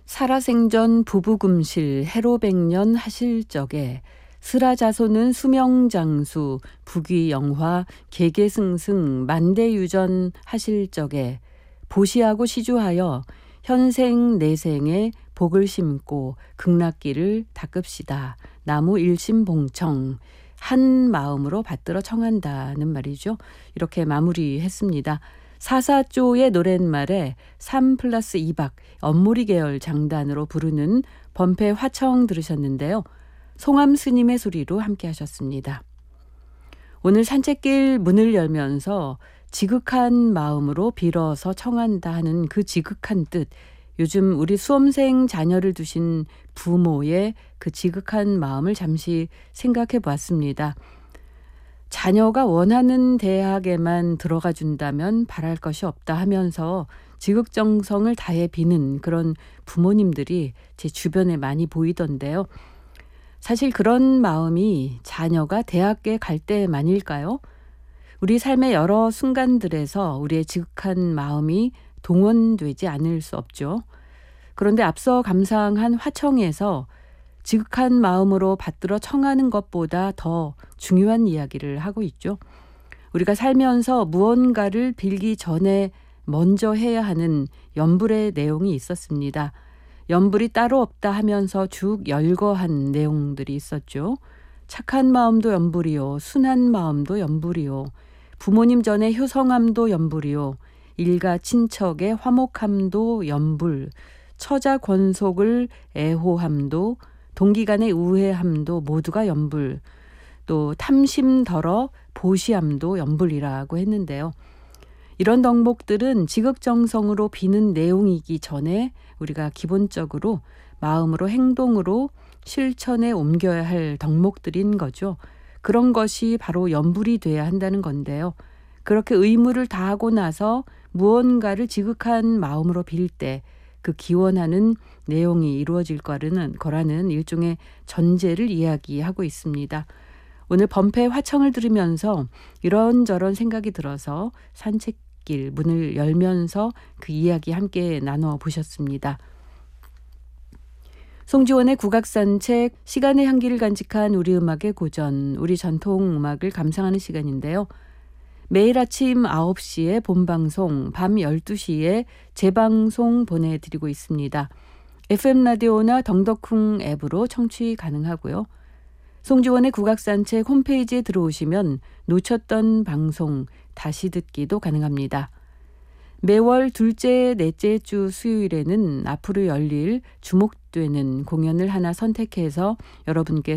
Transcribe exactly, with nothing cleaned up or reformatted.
살아생전 부부금실 해로백년 하실 적에 스라자손은 수명장수 부귀영화 계계승승 만대유전 하실 적에 보시하고 시주하여 현생 내생에 복을 심고 극락기를 닦읍시다. 나무 일심봉청 한 마음으로 받들어 청한다는 말이죠. 이렇게 마무리했습니다. 사사조의 노랫말에 삼 플러스 이 박 엄모리 계열 장단으로 부르는 범패 화청 들으셨는데요. 송암 스님의 소리로 함께 하셨습니다. 오늘 산책길 문을 열면서 지극한 마음으로 빌어서 청한다 하는 그 지극한 뜻, 요즘 우리 수험생 자녀를 두신 부모의 그 지극한 마음을 잠시 생각해 보았습니다. 자녀가 원하는 대학에만 들어가 준다면 바랄 것이 없다 하면서 지극정성을 다해 비는 그런 부모님들이 제 주변에 많이 보이던데요. 사실 그런 마음이 자녀가 대학에 갈 때만일까요? 우리 삶의 여러 순간들에서 우리의 지극한 마음이 동원되지 않을 수 없죠. 그런데 앞서 감상한 화청에서 지극한 마음으로 받들어 청하는 것보다 더 중요한 이야기를 하고 있죠. 우리가 살면서 무언가를 빌기 전에 먼저 해야 하는 염불의 내용이 있었습니다. 염불이 따로 없다 하면서 쭉 열거한 내용들이 있었죠. 착한 마음도 염불이요, 순한 마음도 염불이요, 부모님 전에 효성함도 염불이요, 일가 친척의 화목함도 염불, 처자 권속을 애호함도, 동기간의 우애함도 모두가 염불, 또 탐심덜어 보시함도 염불이라고 했는데요. 이런 덕목들은 지극정성으로 비는 내용이기 전에 우리가 기본적으로 마음으로 행동으로 실천에 옮겨야 할 덕목들인 거죠. 그런 것이 바로 염불이 돼야 한다는 건데요. 그렇게 의무를 다하고 나서 무언가를 지극한 마음으로 빌 때 그 기원하는 내용이 이루어질 거라는, 거라는 일종의 전제를 이야기하고 있습니다. 오늘 범패 화청을 들으면서 이런저런 생각이 들어서 산책길 문을 열면서 그 이야기 함께 나눠보셨습니다. 송지원의 국악산책, 시간의 향기를 간직한 우리 음악의 고전, 우리 전통음악을 감상하는 시간인데요. 매일 아침 아홉 시에 본방송, 밤 열두 시에 재방송 보내드리고 있습니다. 에프엠 라디오나 덩덕쿵 앱으로 청취 가능하고요. 송지원의 국악산책 홈페이지에 들어오시면 놓쳤던 방송 다시 듣기도 가능합니다. 매월 둘째, 넷째 주 수요일에는 앞으로 열릴 주목되는 공연을 하나 선택해서 여러분께